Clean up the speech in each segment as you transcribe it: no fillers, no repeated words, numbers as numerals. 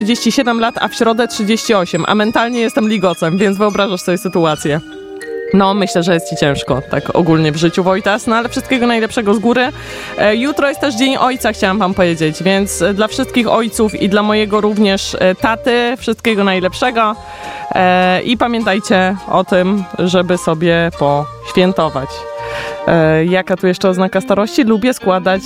37 lat, a w środę 38, a mentalnie jestem ligocem, więc wyobrażasz sobie sytuację. No, myślę, że jest ci ciężko, tak ogólnie w życiu, Wojtas, no ale wszystkiego najlepszego z góry. Jutro jest też Dzień Ojca, chciałam wam powiedzieć, więc dla wszystkich ojców i dla mojego również taty wszystkiego najlepszego i pamiętajcie o tym, żeby sobie poświętować. Jaka tu jeszcze oznaka starości? Lubię składać...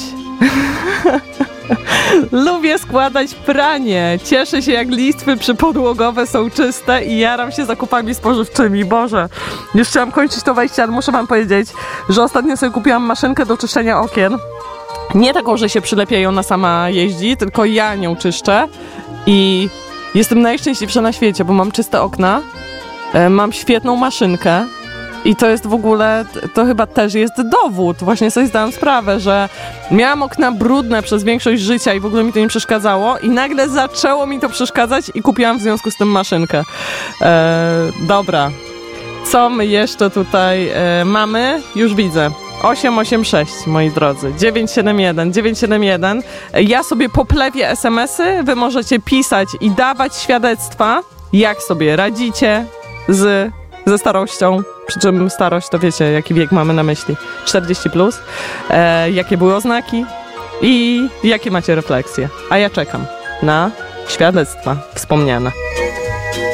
Lubię składać pranie. Cieszę się, jak listwy przypodłogowe są czyste i jaram się zakupami spożywczymi. Boże, już chciałam kończyć to wejście, ale muszę wam powiedzieć, że ostatnio sobie kupiłam maszynkę do czyszczenia okien. Nie taką, że się przylepia i ona sama jeździ, tylko ja nią czyszczę i jestem najszczęśliwsza na świecie, bo mam czyste okna, mam świetną maszynkę. I to jest w ogóle, to chyba też jest dowód. Właśnie sobie zdałam sprawę, że miałam okna brudne przez większość życia i w ogóle mi to nie przeszkadzało i nagle zaczęło mi to przeszkadzać i kupiłam w związku z tym maszynkę. Dobra, co my jeszcze tutaj mamy? Już widzę. 886, moi drodzy. 971. Ja sobie poplewię SMS-y, wy możecie pisać i dawać świadectwa, jak sobie radzicie ze starością. Przy czym starość to wiecie, jaki wiek mamy na myśli. 40+. Jakie były oznaki i jakie macie refleksje. A ja czekam na świadectwa wspomniane.